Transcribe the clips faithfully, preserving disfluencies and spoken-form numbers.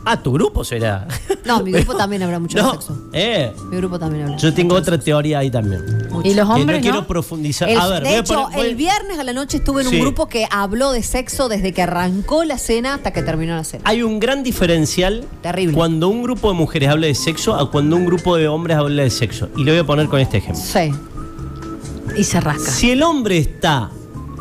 Ah, tu grupo será. No, mi grupo también habrá mucho no, de sexo. Eh. Mi grupo también habla. Yo tengo otra teoría ahí también. Mucho. ¿Y los hombres que no, no? quiero profundizar. El, a ver, de voy a hecho, poner- voy- el viernes a la noche estuve en un Sí. grupo que habló de sexo desde que arrancó la cena hasta que terminó la cena. Hay un gran diferencial Terrible. cuando un grupo de mujeres habla de sexo a cuando un grupo de hombres habla de sexo. Y lo voy a poner con este ejemplo. Sí. Y se rasca. Si el hombre está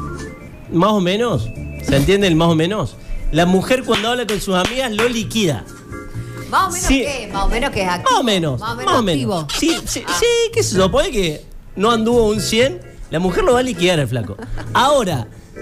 más o menos, ¿se entiende el más o menos? La mujer cuando habla con sus amigas lo liquida. Más o menos Sí. qué, más o menos que es activo. Más o menos, Más o menos más o activo. menos. Sí, sí, sí, qué sé yo, puede que no anduvo un cien, la mujer lo va a liquidar el flaco. Ahora,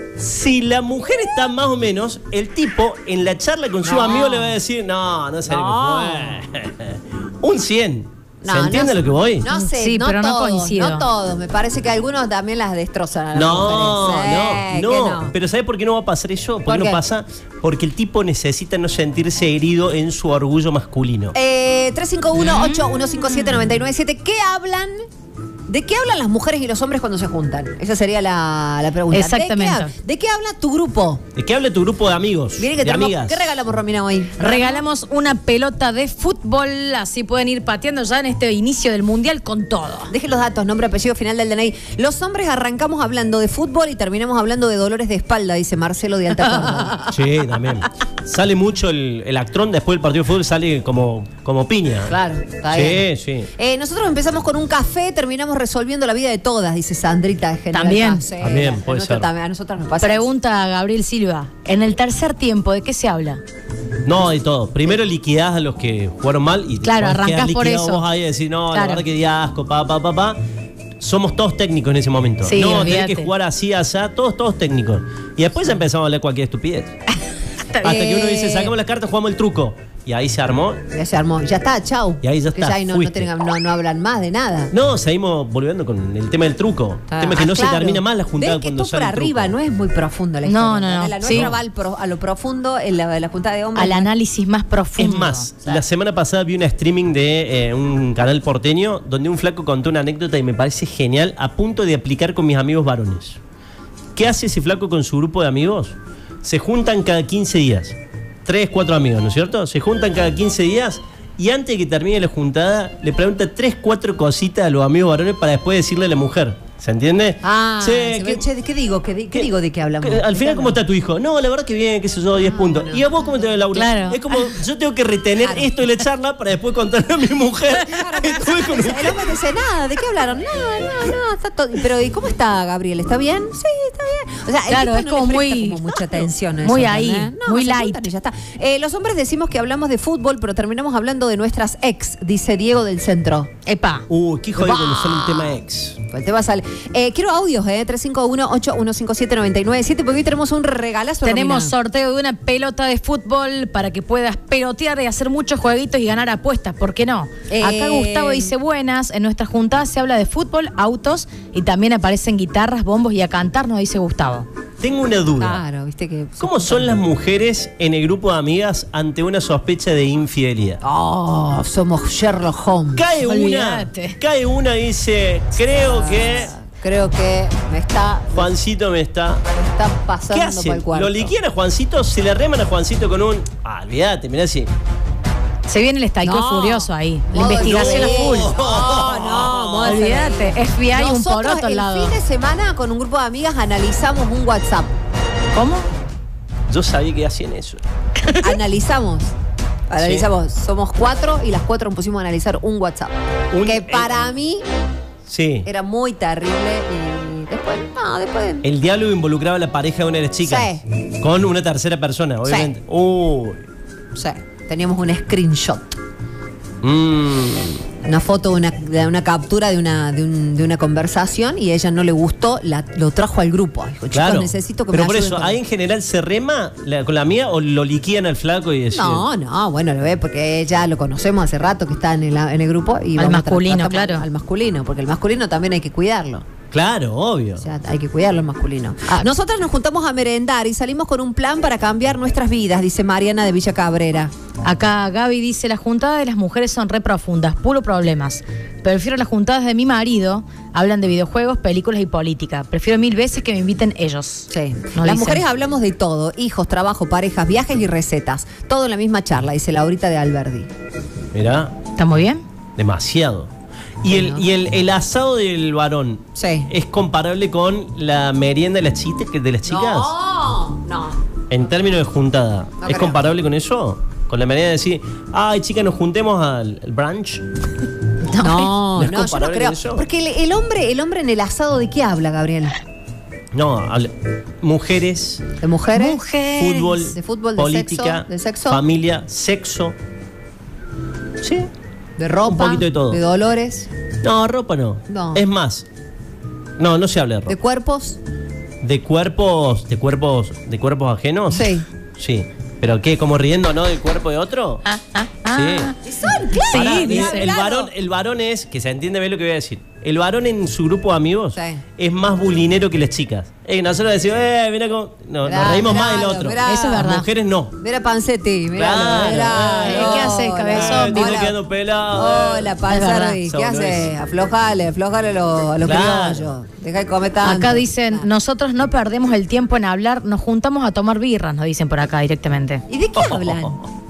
si la mujer está más o menos, el tipo en la charla con su No. amigo le va a decir, no, no sé No. lo que fue. Un cien. ¿Se No, entiende no lo que voy? No sé, Sí, no pero no todos, coincido. no todos. Me parece que algunos también las destrozan a las No, mujeres. Eh, no, que no, Pero ¿sabes por qué no va a pasar eso? ¿Por, ¿Por qué no qué? pasa? Porque el tipo necesita no sentirse herido en su orgullo masculino. Eh, tres cinco uno, ocho uno cinco siete, nueve nueve siete. ¿Qué hablan? ¿De qué hablan las mujeres y los hombres cuando se juntan? Esa sería la, la pregunta. Exactamente. ¿De qué, hab- ¿De qué habla tu grupo? ¿De qué habla tu grupo de amigos? Viene que de tenemos- amigas. ¿Qué regalamos, Romina, hoy? Regalamos una pelota de fútbol, así pueden ir pateando ya en este inicio del mundial con todo. Deje los datos, nombre, apellido, final del D N I. Los hombres arrancamos hablando de fútbol y terminamos hablando de dolores de espalda, dice Marcelo de Alta Córdoba. Sí, también. Sale mucho el, el actrón después del partido de fútbol, sale como, como piña. Claro, está Sí, bien. sí. Eh, nosotros empezamos con un café, terminamos resolviendo la vida de todas, dice Sandrita de General También. Paz. Eh, También, a puede nosotros ser. también, a nosotros nos pasa. Pregunta a Gabriel Silva, en el tercer tiempo, ¿de qué se habla? No, de todo. Primero liquidás a los que jugaron mal y Claro, después quedás arrancás por liquidado eso. vos ahí y decís, no, Claro. la verdad que di asco, pa, pa, pa, pa. Somos todos técnicos en ese momento. Sí, no, olvídate. tenés que jugar así, así, todos, todos técnicos. Y después ya empezamos a hablar cualquier estupidez. Hasta que uno dice, sacamos las cartas, jugamos el truco. Y ahí se armó. Ya se armó. Ya está, chau. Y ahí ya Que está, ahí no, no, fuiste. tengan- no, no hablan más de nada. No, seguimos volviendo con el tema del truco. El tema es que Ah, no claro. se termina más la juntada Ves que cuando tú sale por el truco. arriba, no es muy profundo la No, historia. no, no. La nuestra Sí. va al pro- a lo profundo, en la, la juntada de hombres. Al análisis más profundo. Es más, la semana pasada vi una streaming de eh, un canal porteño donde un flaco contó una anécdota y me parece genial, a punto de aplicar con mis amigos varones. ¿Qué hace ese flaco con su grupo de amigos? Se juntan cada quince días. Tres, cuatro amigos, ¿no es cierto? Se juntan cada quince días y antes de que termine la juntada le pregunta tres, cuatro cositas a los amigos varones para después decirle a la mujer. ¿Se entiende? Ah, Che, se ¿qué- ve, che, ¿qué digo? ¿Qué, di- qué digo de qué hablamos? que- al ¿De final, qué ¿cómo está hablamos? tu hijo? No, la verdad que bien, qué sé yo, diez puntos. no. ¿Y a vos cómo te va, Laura? Claro. Es como, yo tengo que retener Claro. esto de la charla para después contarle a mi mujer Claro, que estuve con el usted. hombre dice nada, ¿de qué hablaron? No, no, no, está todo. Pero ¿y cómo está Gabriel? ¿Está bien? Sí, está bien. O sea, el Claro, tipo es no como le presta muy- como mucha atención a muy eso, ahí, ¿entendés? No, muy se light. juntan y ya está. Eh, los hombres decimos que hablamos de fútbol, pero terminamos hablando de nuestras ex, dice Diego del Centro. Epa. Uy, qué jodido cuando sale un tema ex. El tema sale. Eh, quiero audios, ¿eh? tres cinco uno, ocho uno cinco siete, nueve nueve siete, porque hoy tenemos un regalazo. Tenemos Romina. sorteo de una pelota de fútbol para que puedas pelotear y hacer muchos jueguitos y ganar apuestas, ¿por qué no? Eh. Acá Gustavo dice, buenas, en nuestra juntada se habla de fútbol, autos y también aparecen guitarras, bombos y a cantar, nos dice Gustavo. Tengo una duda. Claro, viste que. ¿Cómo son las mujeres en el grupo de amigas ante una sospecha de infidelidad? Oh, somos Sherlock Holmes. Cae una, Olvídate. cae una y dice, creo que Creo que me está, Juancito me está... me está ¿Qué pasando por hacen? el cuarto. ¿Lo liquidan a Juancito? ¿Se le reman a Juancito con un... Ah, olvídate, mirá si... Se viene el stalkeo No. furioso ahí, la Modo investigación a de- full. No, no, modo de- Olvídate, F B I un Nosotros poroto al el lado. fin de semana con un grupo de amigas analizamos un WhatsApp. ¿Cómo? Yo sabía que hacían eso. Analizamos. Analizamos. Somos cuatro y las cuatro nos pusimos a analizar un WhatsApp. Un- que para eh, mí Sí. era muy terrible y después, no, después. El diálogo involucraba a la pareja de una de las chicas. Sí. Con una tercera persona, obviamente. Uy. O sea, teníamos un screenshot. Mm. Una foto, una, de una captura de una, de, un- de una conversación y a ella no le gustó, la, lo trajo al grupo. Dijo, chicos, Claro. necesito que Pero me por ayuden eso, con ¿ahí en general se rema la- con la mía o lo liquidan al flaco y deciden? No, no, bueno, lo ve porque ya lo conocemos hace rato que está en el, en el grupo. Y Al vamos a masculino, tratar- claro. Al masculino, porque el masculino también hay que cuidarlo. Claro, obvio. O sea, hay que cuidar lo masculino. Ah, nosotras nos juntamos a merendar y salimos con un plan para cambiar nuestras vidas, dice Mariana de Villa Cabrera. Acá Gaby dice, las juntadas de las mujeres son re profundas, puro problemas. Prefiero las juntadas de mi marido, hablan de videojuegos, películas y política. Prefiero mil veces que me inviten ellos. Sí. No las dicen. mujeres hablamos de todo, hijos, trabajo, parejas, viajes y recetas. Todo en la misma charla, dice Laurita de Alberdi. Mirá, ¿Está muy bien? demasiado. Y, el, Bueno. y el, el asado del varón Sí. es comparable con la merienda de las, chitas, de las chicas. No, no. En términos de juntada, No ¿es creo. comparable con eso? Con la merienda de decir, ay, chica, nos juntemos al, al brunch. No, ¿No no, es yo no comparable creo. con eso? Porque el, el hombre, el hombre en el asado, ¿de qué habla, Gabriel? No, habla- mujeres, ¿De mujeres? Mujeres. fútbol, De fútbol, de política, sexo, de sexo. familia, sexo. Sí. De ropa. Un poquito de todo. De dolores. No, ropa no. No. Es más. No, no se habla de ropa. De cuerpos. ¿De cuerpos, de cuerpos, de cuerpos ajenos? Sí. Sí. ¿Pero qué? ¿Como riendo, no, del cuerpo de otro? Ah, ah, ah. Sí. Y son, claro. Pará, Sí, el, dice. el varón, el varón es, que se entiende bien lo que voy a decir. El varón en su grupo de amigos Sí. es más bulinero que las chicas. Eh, nosotros decimos, eh, mira cómo. No, Mirá, nos reímos más mirá, del otro. mirá. Eso es verdad. Las mujeres no. Mira Pancetti, mira. Claro. Eh, ¿qué haces, cabezón? Eh, tipo Hola. quedando pelado. Hola, Es Panzardi. verdad. ¿Qué haces? Aflojale, aflojale a los, a los Claro. criollos. Deja de comer tanto. Acá dicen, Ah. nosotros no perdemos el tiempo en hablar, nos juntamos a tomar birras, nos dicen por acá directamente. ¿Y de qué hablan?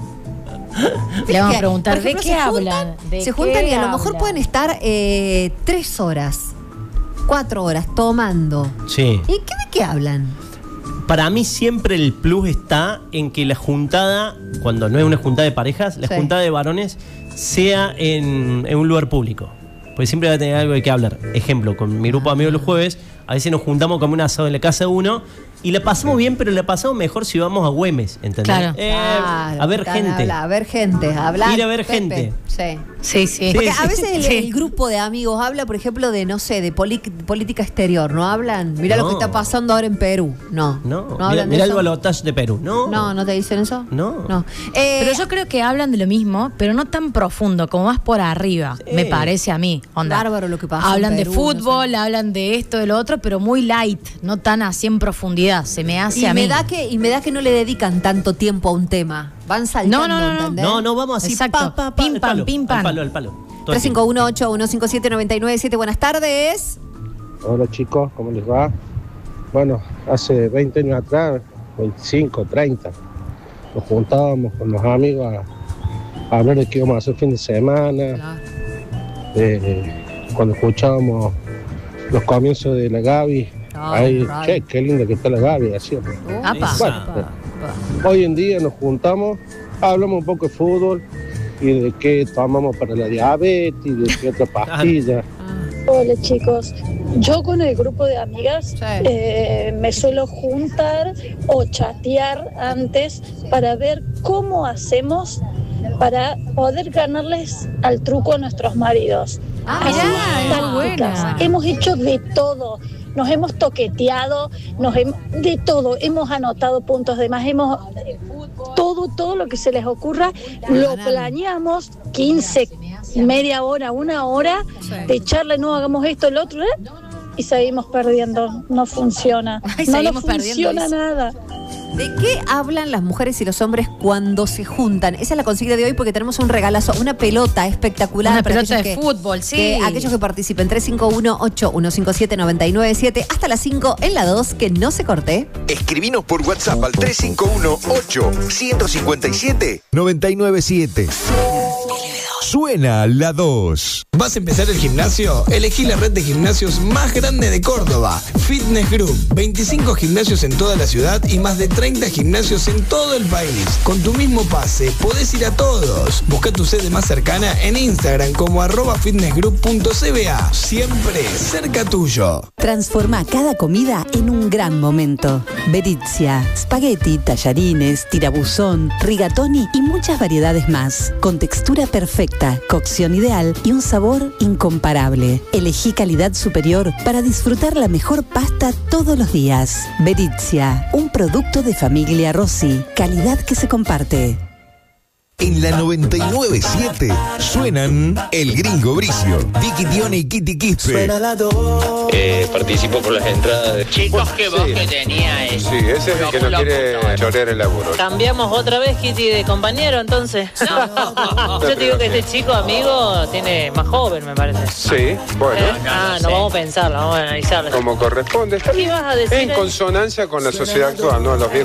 Le vamos ¿Qué? a preguntar, Por ¿de ejemplo, qué se hablan? juntan- ¿De se qué juntan y a lo mejor hablan? pueden estar eh, tres horas, cuatro horas tomando. Sí. ¿Y qué, de qué hablan? Para mí siempre el plus está en que la juntada, cuando no es una juntada de parejas, la Sí. juntada de varones sea en, en un lugar público. Porque siempre va a tener algo de qué hablar. Ejemplo, con mi grupo de amigos los jueves, a veces nos juntamos como un asado en la casa de uno y la pasamos bien, pero la pasamos mejor si vamos a Güemes, ¿entendés? Claro. Eh, Claro, a ver están gente. habla- a ver gente, a hablar. Ir a ver Pepe. gente. Sí. Sí, sí. Porque Sí, a sí. veces el, Sí. el grupo de amigos habla, por ejemplo, de, no sé, de poli- política exterior, ¿no hablan? Mirá lo No. que está pasando ahora en Perú. No. No, mira, hablan de mira el eso? balotaje de Perú. No. No, ¿no te dicen eso? No. No. Eh, Pero yo creo que hablan de lo mismo, pero no tan profundo, como más por arriba, Sí. me parece a mí. Onda. Bárbaro lo que pasa en Hablan Perú, de fútbol, no sé. hablan de esto, de lo otro, pero muy light, no tan así en profundidad. Se me hace y a me mí. da que y me da que no le dedican tanto tiempo a un tema. Van saltando, No, no, no, no. ¿entendés? No, no, vamos así. Exacto. Pa, pa, pa, Pim, al pam, palo, pim, pam. Al palo, al palo. Todo tres el cinco uno ocho uno cinco siete nueve nueve siete. Buenas tardes. Hola chicos, ¿cómo les va? Bueno, hace veinte años atrás, veinticinco, treinta, nos juntábamos con los amigos a, a hablar de qué íbamos a hacer fin de semana, de, cuando escuchábamos los comienzos de la Gaby, Ay, ay, radio. che, qué linda que está la Gaby, así. Apa. Esa. Bueno, hoy en día nos juntamos, hablamos un poco de fútbol y de qué tomamos para la diabetes, y de qué otra pastilla. Hola chicos, yo con el grupo de amigas Sí. eh, me suelo juntar o chatear antes para ver cómo hacemos para poder ganarles al truco a nuestros maridos. Ah, Así, mirá, tácticas. buena. Hemos hecho de todo, nos hemos toqueteado, nos hem- de todo, hemos anotado puntos de más, hemos todo, todo lo que se les ocurra, lo planeamos quince, media hora, una hora de charla, no hagamos esto, el otro, ¿eh? Y seguimos perdiendo, no funciona, Ay, no seguimos nos perdiendo, funciona dice. nada. ¿De qué hablan las mujeres y los hombres cuando se juntan? Esa es la consigna de hoy porque tenemos un regalazo, una pelota espectacular. Una para pelota de aquellos fútbol, sí. que aquellos que participen, tres cinco uno ocho uno cinco siete nueve nueve siete, hasta las cinco en la dos, que no se corte. Escribinos por WhatsApp al tres cinco uno ocho uno cinco siete nueve nueve siete. Suena la dos. ¿Vas a empezar el gimnasio? Elegí la red de gimnasios más grande de Córdoba. Fitness Group. veinticinco gimnasios en toda la ciudad y más de treinta gimnasios en todo el país. Con tu mismo pase, podés ir a todos. Busca tu sede más cercana en Instagram como arroba fitnessgroup punto c b a. Siempre cerca tuyo. Transforma cada comida en un gran momento. Berizia, spaghetti, tallarines, tirabuzón, rigatoni y muchas variedades más. Con textura perfecta, cocción ideal y un sabor incomparable. Elegí calidad superior para disfrutar la mejor pasta todos los días. Berizia, un producto de familia Rossi. Calidad que se comparte. En la noventa y nueve siete suenan El Gringo Bricio, Vicky Dione y Kitty Quispe. Eh, participo por las entradas de... Chicos, que vos que tenía eso. Sí, ese es el que no quiere chorear el laburo. Cambiamos otra vez, Kitty, de compañero, entonces. Yo te digo que este chico amigo tiene más joven, me parece. Sí, bueno. Eh, ah, no vamos a pensarlo, vamos a analizarlo. Como corresponde. ¿Qué ibas a decir? En consonancia con la sociedad actual, ¿no? Los viejos